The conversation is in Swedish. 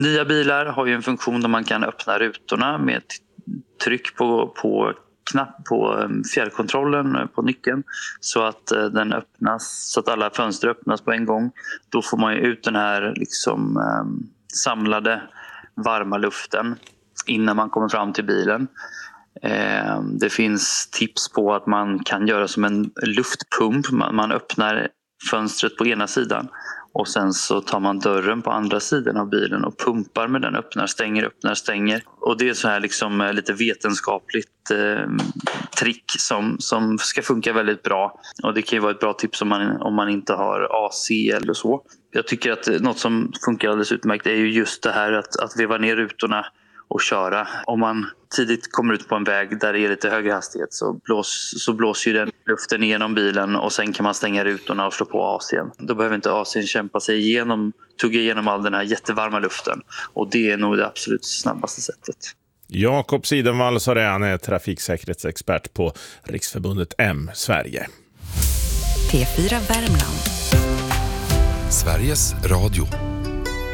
Nya bilar har ju en funktion där man kan öppna rutorna med ett tryck på knapp på fjärrkontrollen på nyckeln så att den öppnas, så att alla fönster öppnas på en gång. Då får man ju ut den här samlade varma luften innan man kommer fram till bilen. Det finns tips på att man kan göra som en luftpump. Man öppnar fönstret på ena sidan och sen så tar man dörren på andra sidan av bilen och pumpar med den, öppnar, stänger. Och det är så här lite vetenskapligt trick som ska funka väldigt bra. Och det kan ju vara ett bra tips om man inte har AC eller så. Jag tycker att något som funkar alldeles utmärkt är ju just det här att veva ner rutorna och köra. Om man tidigt kommer ut på en väg där det är lite högre hastighet så blåser ju den luften igenom bilen och sen kan man stänga rutorna och slå på AC:n. Då behöver inte AC:n kämpa sig tugga igenom all den här jättevarma luften. Och det är nog det absolut snabbaste sättet. Jakob Sidenvall, så han är trafiksäkerhetsexpert på Riksförbundet M Sverige. P4 Värmland. Sveriges Radio.